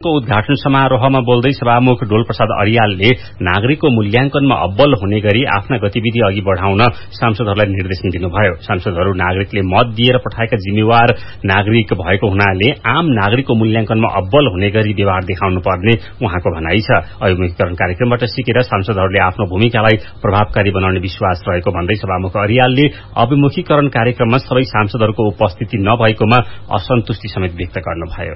पोर्टलको उद्घाटन समारोहमा बोल्दै सभामुख डोलप्रसाद अर्यालले नागरिकको मूल्याङ्कनमा अब्बल हुने गरी आफ्ना गतिविधि अघि बढ़ाउन सांसदहरूलाई निर्देशन दिनुभयो। सांसदहरू नागरिकले मत दिएर पठाएका जिम्मेवार नागरिक भएको हुनाले आम नागरिकको मूल्याङ्कनमा अब्बल हुने गरी व्यवहार देखाउनु पर्ने उहाँको भनाइ छ। अभिमुखीकरण कार्यक्रमबाट सिकेर सांसदहरूले आफ्नो भूमिकालाई प्रभावकारी बनाउने विश्वास रहेको भन्दै सभामुख अर्यालले अभिमुखीकरण कार्यक्रममा सबै सांसदहरूको उपस्थिति नभएकोमा असन्तुष्टि समेत व्यक्त गर्नुभयो।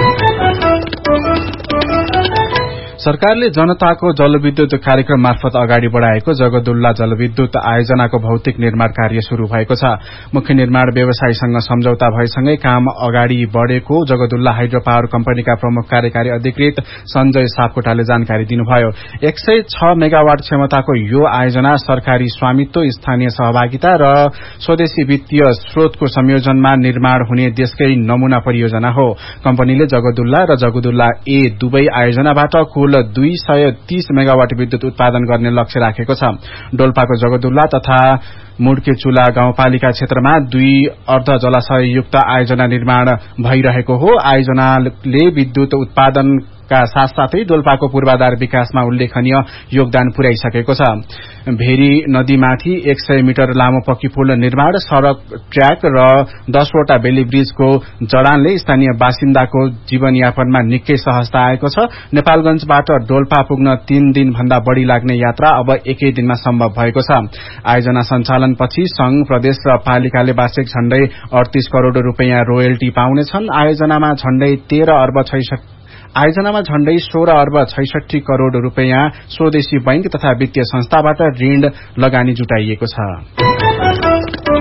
सरकारले जनताको जलविद्युत कार्यक्रम मार्फत अगाडि बढ़ाएको जगदुल्ला जलविद्युत आयोजनाको भौतिक निर्माण कार्य शुरू भएको छ। मुख्य निर्माण व्यवसायीसँग सम्झौता भएसँगै काम अगाडि बढ़ेको जगदुल्ला हाइड्रो पावर कम्पनीका प्रमुख कार्यकारी अधिकृत संजय सापकोटाले जानकारी दिनुभयो। 106 मेगावाट क्षमताको यो आयोजना सरकारी स्वामित्व, स्थानीय सहभागिता र स्वदेशी वित्तीय स्रोतको संयोजनमा निर्माण हुने देशकै नमूना परियोजना हो। कम्पनीले जगदुल्ला र जगदुल्ला ए दुवै आयोजनाबाट कुल 230 मेगावाट विद्युत उत्पादन गर्ने लक्ष्य राखेको छ। डोल्पाको जगदुल्ला तथा मुड्केचुला गाउँपालिका क्षेत्रमा 2 अर्ध जलाशययुक्त आयोजना निर्माण भइरहेको हो। आयोजनाले विद्युत उत्पादन का साथसाथै डोल्पाको पूर्वाधार विकासमा उल्लेखनीय योगदान पुर्याइसकेको छ। भेरी नदीमाथि 100 मिटर लामो पक्की पुल निर्माण, सड़क, ट्र्याक र 10 वटा बेली ब्रिजको जडानले स्थानीय बासिन्दाको जीवनयापनमा निकै सहजता आएको छ। नेपालगंजबाट डोल्पा पुग्न 3 दिन भन्दा बढ़ी लाग्ने यात्रा अब एकै दिनमा सम्भव भएको छ। आयोजना सञ्चालनपछि संघ, प्रदेश र पालिकाले वार्षिक झण्डै 38 करोड़ रूपैयाँ रोयल्टी पाउनेछन्। आयोजनामा झण्डै 16 अर्ब 66 करोड़ रूपैयाँ स्वदेशी बैंक तथा वित्तीय संस्थाबाट ऋण लगानी जुटाइएको छ।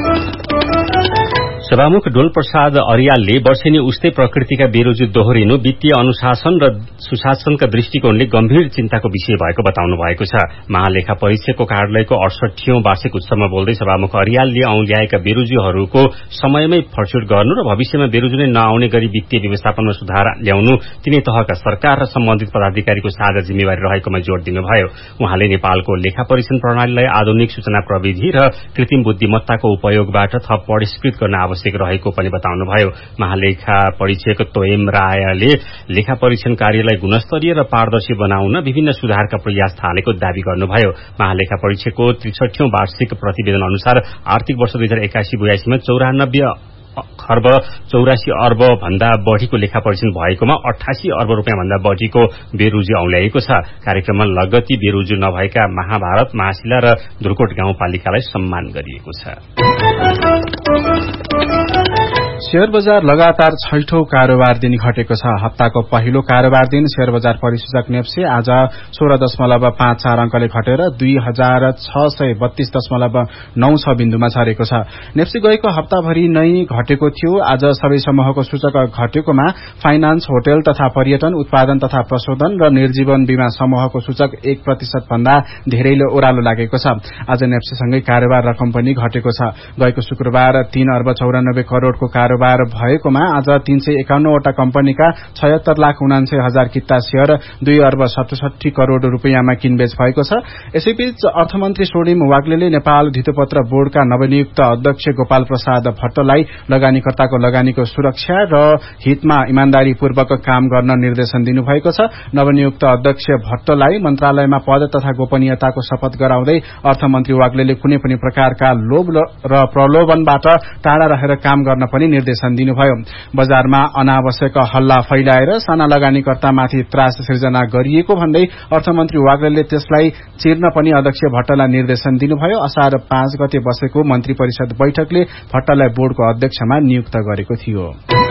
सभामुख डोलप्रसाद अर्यालले वर्षेनी उस्तै प्रकृतिका बेरोजु दोहोरिनु वित्तीय अनुशासन र सुशासनका दृष्टिकोणले गम्भीर चिन्ताको विषय भएको बताउनु भएको छ। महालेखा परीक्षकको कार्यालयको 68औं वार्षिक उत्सवमा बोल्दै सभामुख अर्यालले औल्याएका बेरोजुहरूको समयमै फर्स्युट गर्नु र भविष्यमा बेरोजु नै नआउने गरी वित्तीय व्यवस्थापनमा सुधार ल्याउनु तिनै तहका सरकार र सम्बन्धित पदाधिकारीको साझा जिम्मेवारी रहेकोमा जोड़ दिनुभयो। उहाँले नेपालको लेखा परीक्षण प्रणालीलाई आधुनिक सूचना प्रविधि र कृत्रिम बुद्धिमत्ताको उपयोगबाट थप परिष्कृत गर्न आवश्यक रहेको पनि बताउनुभयो। महालेखा परीक्षक तोयम रायले लेखा परीक्षण कार्यलाई गुणस्तरीय र पारदर्शी बनाउन विभिन्न सुधारका प्रयास थालेको दावी गर्नुभयो। महालेखा परीक्षकको 63औं वार्षिक प्रतिवेदन अनुसार आर्थिक वर्ष 2081-82 मा 94 खर्ब 84 अर्ब भन्दा बढ़ीको लेखा परीक्षण भएकोमा 88 अर्ब रूपियाँ भन्दा बढ़ीको बेरोजु औल्याएको छ। कार्यक्रममा लगती बेरोजु नभएका महाभारत, महाशिला र धुर्कोट गाउँपालिकालाई सम्मान गरिएको छ। शेयर बजार लगातार 6औं कारोबार दिन घटेको छ। हप्ताको पहिलो कारोबार दिन शेयर बजार परिसूचक नेप्से आज 16.54 अंकले घटेर 2632.96 बिन्दुमा झरेको छ। नेप्से गएको हप्ताभरि नै घटेको थियो। आज सबै समूहको सूचक घटेकोमा फाइनान्स, होटल तथा पर्यटन, उत्पादन तथा प्रशोधन र निर्जीवन बीमा समूहको सूचक 1% भन्दा धेरैले ओह्रालो लागेको छ। आज नेप्सेसँगै कारोबार रकम पनि घटेको छ। गएको शुक्रबार 3 अर्ब 94 करोड़को कारोबार भएकोमा आज 351 वटा कम्पनीका 76,79,000 किता शेयर 2 अर्ब 67 करोड़ रूपियाँमा किनबेच भएको छ। यसैबीच अर्थमन्त्री स्वर्णिम वाग्लेले नेपाल धितोपत्र बोर्डका नवनियुक्त अध्यक्ष गोपाल प्रसाद भट्टलाई लगानीकर्ताको लगानीको सुरक्षा र हितमा इमानदारीपूर्वक काम गर्न निर्देशन दिनुभएको छ। नवनियुक्त अध्यक्ष भट्टलाई मन्त्रालयमा पद तथा गोपनीयताको शपथ गराउँदै अर्थमन्त्री वाग्लेले कुनै पनि प्रकारका लोभ र प्रलोभनबाट टाढा रहेर काम गर्न पनि निर्देशन दिनुभयो। बजारमा अनावश्यक हल्ला फैलाएर साना लगानीकर्तामाथि त्रास सिर्जना गरिएको भन्दै अर्थमन्त्री वाग्लेले त्यसलाई चिर्न पनि अध्यक्ष भट्टलाई निर्देशन दिनुभयो। असार 5 गते बसेको मन्त्री परिषद बैठकले भट्टलाई बोर्डको अध्यक्षमा नियुक्त गरेको थियो।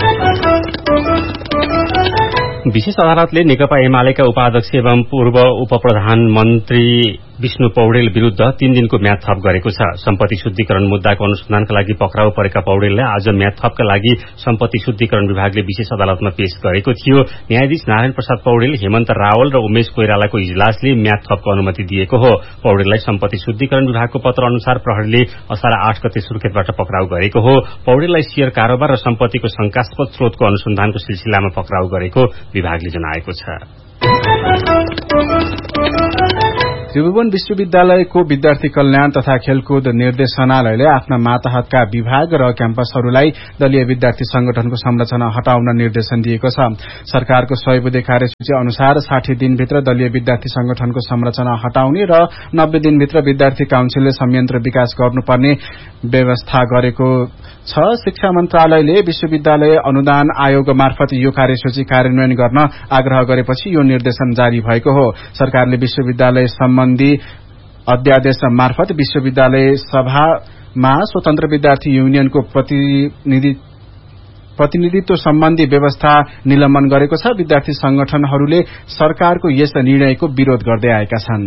विशेष अदालतले नेकपा एमालेका उपाध्यक्ष एवं पूर्व उपप्रधानमन्त्री विष्णु पौडेल विरूद्ध 3 दिनको म्याद थप गरेको छ। सम्पत्ति शुद्धिकरण मुद्दाको अनुसन्धानका लागि पक्राउ परेका पौडेललाई आज म्याद थपका लागि सम्पत्ति शुद्धिकरण विभागले विशेष अदालतमा पेश गरेको थियो। न्यायाधीश नारायण प्रसाद पौडेल, हेमन्त रावल र उमेश कोइरालाको इजलासले म्याद थपको अनुमति दिएको हो। पौडेललाई सम्पत्ति शुद्धिकरण विभागको पत्र अनुसार प्रहरीले असार 8 गते सुर्खेतबाट पक्राउ गरेको हो। पौडेललाई शेयर कारोबार र सम्पत्तिको शंकास्पद स्रोतको अनुसन्धानको सिलसिलामा पक्राउ गरेको विभागले जनाएको छ। त्रिभुवन विश्वविद्यालयको विद्यार्थी कल्याण तथा खेलकुद निर्देशनालयले आफ्ना मातहतका विभाग र क्याम्पसहरूलाई दलीय विद्यार्थी संगठनको संरचना हटाउन निर्देशन दिएको छ। सरकारको 100 बुँदे कार्यसूची अनुसार 60 दिनभित्र दलीय विद्यार्थी संगठनको संरचना हटाउने र 90 दिनभित्र विद्यार्थी काउन्सिलले संयन्त्र विकास गर्नुपर्ने व्यवस्था गरेको छ। शिक्षा मन्त्रालयले विश्वविद्यालय अनुदान आयोग मार्फत यो कार्यसूची कार्यान्वयन गर्न आग्रह गरेपछि यो निर्देशन जारी भएको हो। सरकारले विश्वविद्यालय सम्बन्धी अध्यादेश मार्फत विश्वविद्यालय सभामा स्वतन्त्र विद्यार्थी युनियनको प्रतिनिधित्व सम्बन्धी व्यवस्था निलम्बन गरेको छ। विद्यार्थी संगठनहरूले सरकारको यस निर्णयको विरोध गर्दै आएका छन्।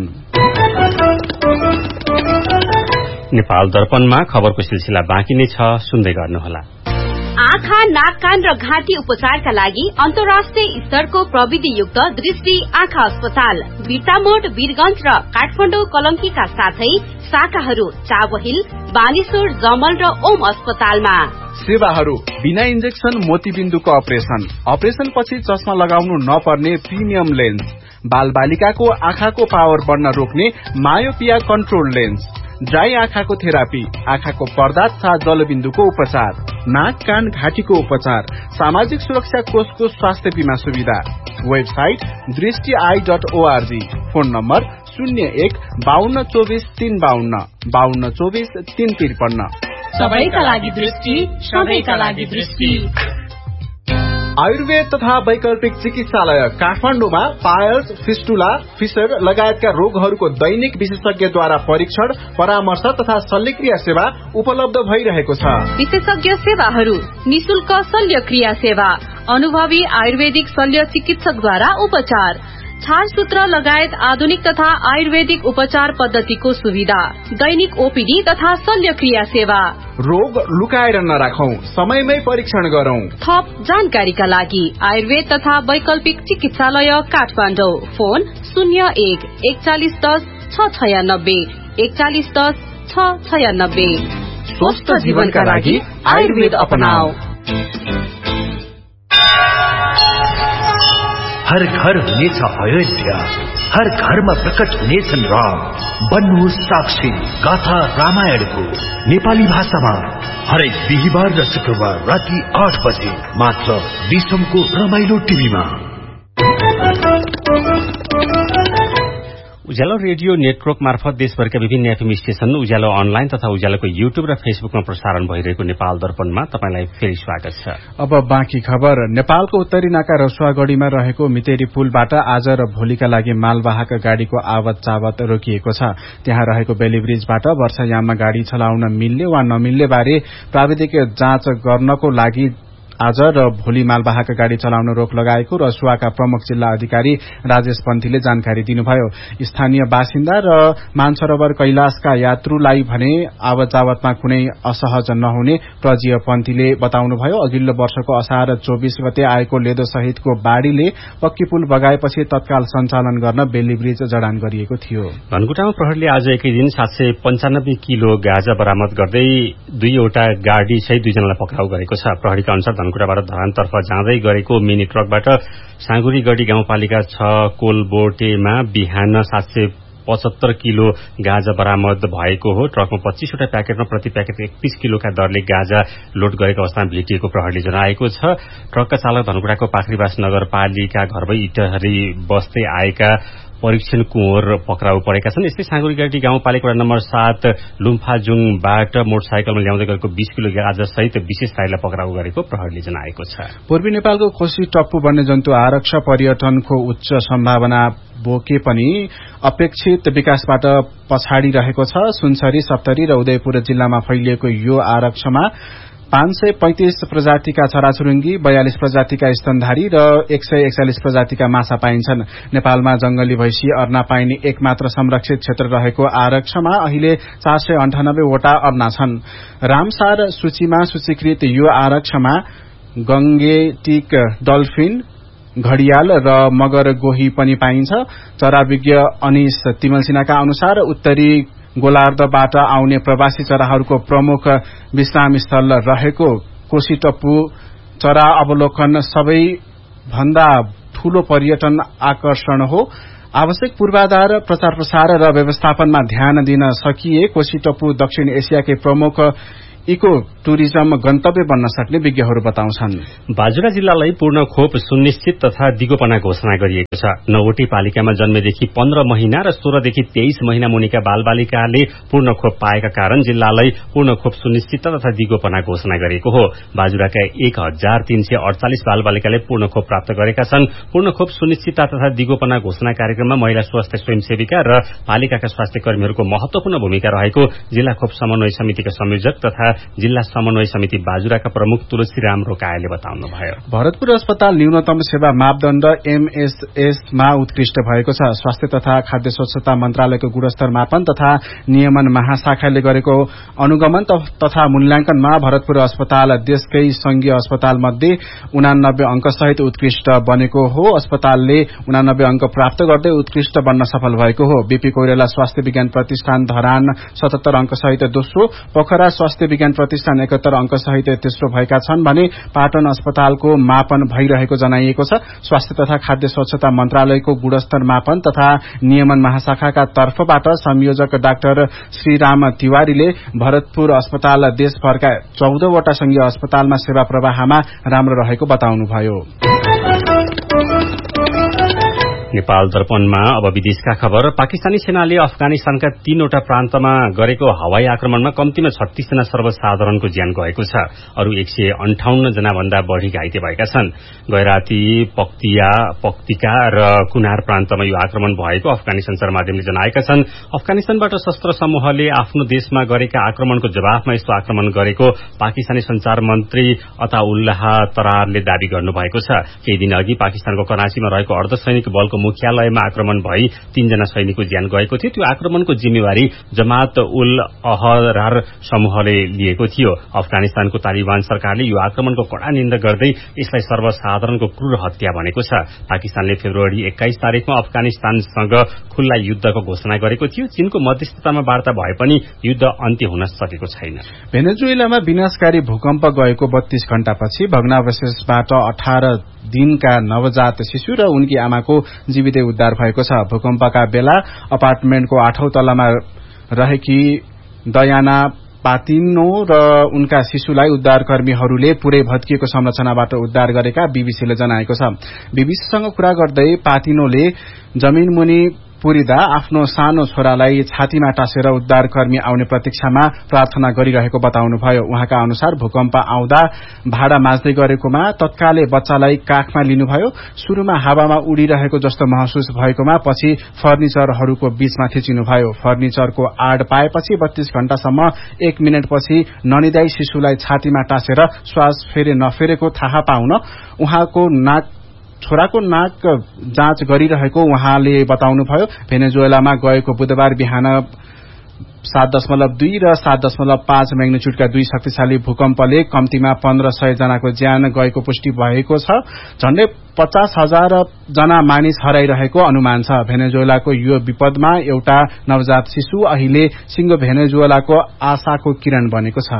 नेपाल दर्पणमा खबरको सिलसिला बाँकी नै छ, सुन्दै गर्नुहोला। आँखा, नाक, कान र घाँटी उपचारका लागि अन्तर्राष्ट्रिय स्तरको प्रविधियुक्त दृष्टि आँखा अस्पताल बिर्तामोड, वीरगंज र काठमाडौँ कलंकीका साथै शाखाहरू चावहिल, बानेश्वर, जमल र ओम अस्पतालमा। सेवाहरू बिना इन्जेक्सन मोतीबिन्दुको अपरेशन पछि चस्मा लगाउनु नपर्ने प्रिमियम लेन्स, बाल बालिकाको आँखाको पावर बढ्न रोक्ने मायोपिया कन्ट्रोल लेन्स, ड्राई आँखाको थेरापी, आँखाको पर्दा तथा जलबिन्दुको उपचार, नाक, कान, घाँटीको उपचार, सामाजिक सुरक्षा कोषको स्वास्थ्य बीमा सुविधा। Website दृष्टि.org, phone number 01-5224-352, 5224-353। सबैका लागि दृष्टि, सबैका लागि दृष्टि। आयुर्वेद तथा वैकल्पिक चिकित्सालय काठमाडौँमा पायल्स, फिस्टुला, फिसर लगायतका रोगहरूको दैनिक विशेषज्ञद्वारा परीक्षण, परामर्श तथा शल्यक्रिया सेवा उपलब्ध भइरहेको छ। विशेषज्ञ सेवाहरू: निशुल्क शल्यक्रिया सेवा, अनुभवी आयुर्वेदिक शल्य चिकित्सकद्वारा उपचार, छालसूत्र लगायत आधुनिक तथा आयुर्वेदिक उपचार पद्धतिको सुविधा, दैनिक ओपीडी तथा शल्यक्रिया सेवा। रोग लुकाएर नराखौं, समयमै परीक्षण गरौं। थप जानकारीका लागि आयुर्वेद तथा वैकल्पिक चिकित्सालय काठमाडौँ, फोन 01-4110-696, 4110-696। स्वस्थ जीवनका लागि आयुर्वेद अपनाऊ। हर घर हुनेछ अयोध्या, हर घरमा प्रकट हुनेछन् राम। बन्नुहोस् साक्षी गाथा रामायणको नेपाली भाषामा हरेक बिहिबार र शुक्रबार राति 8 बजे मात्र विश्वको रमाइलो टिभीमा। उज्यालो रेडियो नेटवर्क मार्फत देशभरका विभिन्न एफएम स्टेशन, उज्यालो अनलाइन तथा उज्यालोको युट्युब र फेसबुकमा प्रसारण भइरहेको नेपाल दर्पणमा तपाईलाई फेरि स्वागत छ। अब बाँकी खबर। नेपालको उत्तरी नाका रसुवागढ़ीमा रहेको मितेरी पुलबाट आज र भोलिका लागि मालवाहक गाड़ीको आवत जावत रोकिएको छ। त्यहाँ रहेको बेली ब्रिजबाट वर्षायाममा गाड़ी चलाउन मिल्ने वा नमिल्ने बारे प्राविधिक जाँच गर्नको लागि आज र भोलि मालवाहक गाड़ी चलाउन रोक लगाएको रसुवाका प्रमुख जिल्ला अधिकारी राजेश पन्थीले जानकारी दिनुभयो। स्थानीय बासिन्दा र मानसरोवर कैलाशका यात्रुलाई भने आवत जावतमा कुनै असहज नहुने प्रजीय पन्थीले बताउनुभयो। अघिल्लो वर्षको असार 24 गते आएको लेदो सहितको बाढ़ीले पक्की पुल बगाएपछि तत्काल सञ्चालन गर्न बेली ब्रिज जडान गरिएको थियो। धनकुटामा प्रहरीले आज एकै दिन 795 किलो गाँजा बरामद गर्दै 2वटा गाड़ी सहित 2 जनालाई पक्राउ गरेको छ। प्रहरीका अनुसार धनकुटाबाट धरानतर्फ जाँदै गरेको मिनी ट्रकबाट साँगुरीगढ़ी गाउँपालिका 6 कोलबोटेमा बिहान 775 किलो गाँजा बरामद भएको हो। ट्रकमा 25वटा प्याकेटमा प्रति प्याकेट 31 किलोका दरले गाँजा लोड गरेको अवस्थामा भेटिएको प्रहरीले जनाएको छ। ट्रकका चालक धनकुटाको पाखरीबास नगरपालिका घरमै इटहरी बस्दै आएका परीक्षण कुँवर पक्राउ परेका छन्। यस्तै साँगुरीगढ़ी गाउँपालिका नम्बर 7 लुम्फाजुङबाट मोटरसाइकलमा ल्याउँदै गरेको 20 किलो गाँजा सहित विशेष राईलाई पक्राउ गरेको प्रहरीले जनाएको छ। पूर्वी नेपालको कोशी टप्पु वन्यजन्तु आरक्ष पर्यटनको उच्च सम्भावना बोके पनि अपेक्षित विकासबाट पछाडि रहेको छ। सुनसरी, सप्तरी र उदयपुर जिल्लामा फैलिएको यो आरक्षमा 535 प्रजातिका चराचुरुङ्गी, 42 प्रजातिका स्तनधारी र 141 प्रजातिका माछा पाइन्छन्। नेपालमा जंगली भैंसी अर्ना पाइने एकमात्र संरक्षित क्षेत्र रहेको आरक्षमा अहिले 498 वटा अर्ना छन्। रामसार सूचीमा सूचीकृत यो आरक्षमा गंगेटिक डल्फिन, घड़ियाल र मगर गोही पनि पाइन्छ। चराविज्ञ अनिश तिमलसिन्हाका अनुसार उत्तरी गोलार्धबाट आउने प्रवासी चराहरूको प्रमुख विश्राम स्थल रहेको कोशी टप्पु चरा अवलोकन सबैभन्दा ठूलो पर्यटन आकर्षण हो। आवश्यक पूर्वाधार, प्रचार प्रसार र व्यवस्थापनमा ध्यान दिन सकिए कोशी टप्पु दक्षिण एसियाकै प्रमुख इको टुरिज्म गन्तव्य बन्न सक्ने विज्ञहरू बताउँछन्। बाजुरा जिल्लालाई पूर्ण खोप सुनिश्चित तथा दिगोपना घोषणा गरिएको छ। 9वटै पालिकामा जन्मेदेखि 15 महिना र 16 देखि 23 महिना मुनिका बालबालिकाले पूर्ण खोप पाएका कारण जिल्लालाई पूर्ण खोप सुनिश्चित तथा दिगोपना घोषणा गरिएको हो। बाजुराका 1348 बालबालिकाले पूर्ण खोप प्राप्त गरेका छन्। पूर्ण खोप सुनिश्चितता तथा दिगोपना घोषणा कार्यक्रममा महिला स्वास्थ्य स्वयंसेविका र पालिकाका स्वास्थ्य कर्मीहरूको महत्वपूर्ण भूमिका रहेको जिल्ला खोप समन्वय समितिका संयोजक तथा जिल्ला समन्वय समिति बाजुराका प्रमुख तुलसीराम रोकायले बताउनुभयो। भरतपुर अस्पताल न्यूनतम सेवा मापदण्ड MSSमा उत्कृष्ट भएको छ। स्वास्थ्य तथा खाद्य स्वच्छता मन्त्रालयको गुणस्तर मापन तथा नियमन महाशाखाले गरेको अनुगमन तथा मूल्याङ्कनमा भरतपुर अस्पताल देशकै संघीय अस्पताल मध्ये 89 अंक सहित उत्कृष्ट बनेको हो। अस्पतालले 89 अंक प्राप्त गर्दै उत्कृष्ट बन्न सफल भएको हो। बीपी कोइराला स्वास्थ्य विज्ञान प्रतिष्ठान धरान 77 अंक सहित दोस्रो, पोखरा स्वास्थ्य विज्ञान प्रतिष्ठान 71 अंक सहित तेस्रो भएका छन् भने पाटन अस्पतालको मापन भइरहेको जनाइएको छ। स्वास्थ्य तथा खाद्य स्वच्छता मन्त्रालयको गुणस्तर मापन तथा नियमन महाशाखाका तर्फबाट संयोजक डाक्टर श्रीराम तिवारीले भरतपुर अस्पताल देशभरका 14 वटा संघीय अस्पतालमा सेवा प्रवाहमा राम्रो रहेको बताउनुभयो। नेपाल दर्पणमा अब विदेशका खबर। पाकिस्तानी सेनाले अफगानिस्तानका 3 वटा प्रान्तमा गरेको हवाई आक्रमणमा कम्तीमा 36 जना सर्वसाधारणको ज्यान गएको छ। अरू 158 जना भन्दा बढ़ी घाइते भएका छन्। गैराती, पक्तिका र कुनार प्रान्तमा यो आक्रमण भएको अफगानी संचार माध्यमले जनाएका छन्। अफगानिस्तानबाट शस्त्र समूहले आफ्नो देशमा गरेका आक्रमणको जवाफमा यस्तो आक्रमण गरेको पाकिस्तानी संचार मन्त्री अताउल्लाह तरारले दावी गर्नुभएको छ। केही दिन अघि पाकिस्तानको कराँचीमा रहेको अर्धसैनिक बलको मुख्यालयमा आक्रमण भई 3 जना सैनिकको ज्यान गएको थियो। त्यो आक्रमणको जिम्मेवारी जमात उल अहरार समूहले लिएको थियो। अफगानिस्तानको तालिबान सरकारले यो आक्रमणको कड़ा निन्दा गर्दै यसलाई सर्वसाधारणको क्रूर हत्या भनेको छ। पाकिस्तानले फेब्रुअरी 21 तारिकमा अफगानिस्तानसँग खुल्ला युद्धको घोषणा गरेको थियो। चीनको मध्यस्थतामा वार्ता भए पनि युद्ध अन्त्य हुन सकेको छैन। भेनेजुएलामा विनाशकारी भूकम्प गएको 32 घण्टापछि भग्नावशेषबाट 18 दिनका नवजात शिशु र उनकी आमाको जीवितै उद्धार भएको छ। भूकम्पका बेला अपार्टमेन्टको 8औं तलामा रहेकी दयाना पातिनो र उनका शिशुलाई उद्धारकर्मीहरूले पूरै भत्किएको संरचनाबाट उद्धार गरेका बीबीसीले जनाएको छ। बीबीसीसँग कुरा गर्दै पातिनोले जमिन मुनि पुरिदा आफ्नो सानो छोरालाई छातीमा टाँसेर उद्धारकर्मी आउने प्रतीक्षामा प्रार्थना गरिरहेको बताउनुभयो। उहाँका अनुसार भूकम्प आउँदा भाडा माझ्दै गरेकोमा तत्कालै बच्चालाई काखमा लिनुभयो। शुरूमा हावामा उडिरहेको जस्तो महसुस भएकोमा पछि फर्निचरहरूको बीचमा थिचिनुभयो। फर्निचरको आड पाएपछि 32 घण्टासम्म 1 मिनटपछि ननिदाई शिशुलाई छातीमा टाँसेर श्वास फेरे नफेरेको थाहा पाउन उहाँको छोराको नाक जाँच गरिरहेको उहाँले बताउनुभयो। भेनेजुएलामा गएको बुधबार बिहान 7.2 र 7.5 म्याग्निच्युडका 2 शक्तिशाली भूकम्पले कम्तीमा 1500 जनाको ज्यान गएको पुष्टि भएको छ। झण्डै 50,000 जना मानिस हराइरहेको अनुमान छ। भेनेजुएलाको यो विपदमा एउटा नवजात शिशु अहिले सिंगो भेनेजुएलाको आशाको किरण बनेको छ।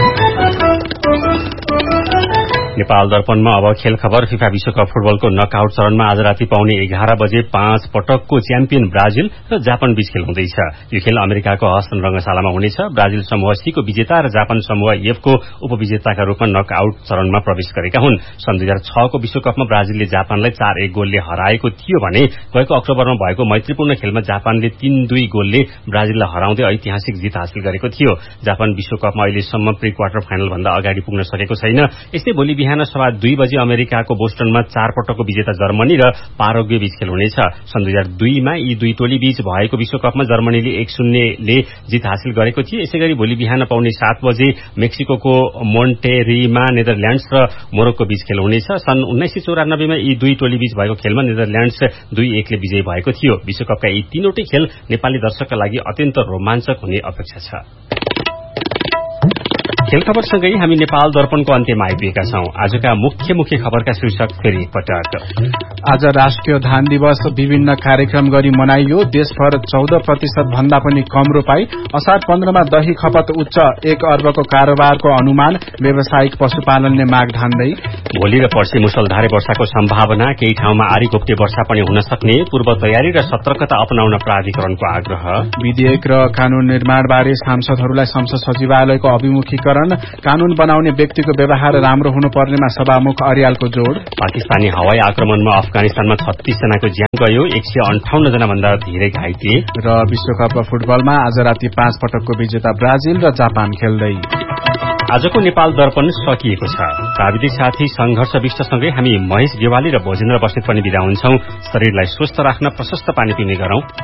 नेपाल दर्पणमा अब खेल खबर। फिफा विश्वकप फुटबलको नकआउट चरणमा आज राति पाउने 11 बजे 5 पटकको च्याम्पियन ब्राजिल र जापान बीच खेल हुँदैछ। यो खेल अमेरिकाको हसन रंगशालामा हुनेछ। ब्राजिल समूह सी को विजेता र जापान समूह एफ को उपविजेताका रूपमा नकआउट चरणमा प्रवेश गरेका हुन्। सन् 2006 को विश्वकपमा ब्राजिलले जापानलाई 4-1 गोलले हराएको थियो भने गएको अक्टोबरमा भएको मैत्रीपूर्ण खेलमा जापानले 3-2 गोलले ब्राजिललाई हराउँदै ऐतिहासिक जित हासिल गरेको थियो। जापान विश्वकपमा अहिलेसम्म प्री क्वार्टर फाइनल भन्दा अगाडि पुग्न सकेको छैन। यसै भोलि बिहान 2:15 बजे अमेरिकाको बोस्टनमा 4 पटकको विजेता जर्मनी र पाराग्वे बीच खेल हुनेछ। सन् 2002 मा यी दुई टोली बीच भएको विश्वकपमा जर्मनीले 1-0 ले जित हासिल गरेको थियो। यसैगरी भोलि बिहान पाउने 7 बजे मेक्सिको मोन्टेरीमा नेदरल्याण्ड्स र मोरोक्को बीच खेल हुनेछ। सन् 1994 मा यी दुई टोली बीच भएको खेलमा नेदरल्याण्ड्स 2-1 ले विजयी भएको थियो। विश्वकपका यी तीनवटै खेल नेपाली दर्शकका लागि अत्यन्त रोमाञ्चक हुने अपेक्षा छ। खेल खबरसँगै हामी नेपाल दर्पणको अन्त्यमा आइपुगेका छौं। आजका मुख्य खबरका शीर्षक फेरि एकपटक। आज राष्ट्रिय धान दिवस विभिन्न कार्यक्रम गरी मनाइयो। देशभर 14% भन्दा पनि कम रोपाई। असार 15 मा दही खपत उच्च, 1 अर्बको कारोबारको अनुमान। व्यावसायिक पशुपालनले माग धान्दै। भोलि र पर्सि मुसलधारे वर्षाको सम्भावना, केही ठाउँमा आरी घोप्टे वर्षा पनि हुन सक्ने। पूर्व तयारी र सतर्कता अपनाउन प्राधिकरणको आग्रह। विधेयक र कानून निर्माणबारे सांसदहरूलाई संसद सचिवालयको अभिमुखीकरण। कानून बनाउने व्यक्तिको व्यवहार राम्रो हुनुपर्नेमा सभामुख अर्यालको जोड़। पाकिस्तानी हवाई आक्रमणमा अफगानिस्तानमा 36 जनाको ज्यान गयो, 158 जना भन्दा धेरै घाइते। र विश्वकप फुटबलमा आज राति 5 पटकको विजेता ब्राजिल र जापान खेल्दै। आजको नेपाल दर्पण सकिएको छ। प्राविधिक साथी संघर्ष विष्टसँगै हामी महेश गेवाली र भोजेन्द्र बस्नेत पनि बिदा हुन्छौं। शरीरलाई स्वस्थ राख्न प्रशस्त पानी पिउने गरौं।